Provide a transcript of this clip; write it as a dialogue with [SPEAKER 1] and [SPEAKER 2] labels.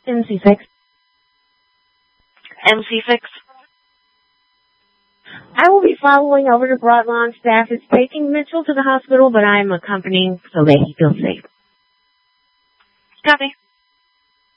[SPEAKER 1] MC6.
[SPEAKER 2] MC6.
[SPEAKER 1] I will be following over to Broadlawn. Staff is taking Mitchell to the hospital, but I am accompanying so that he feels safe.
[SPEAKER 2] Copy.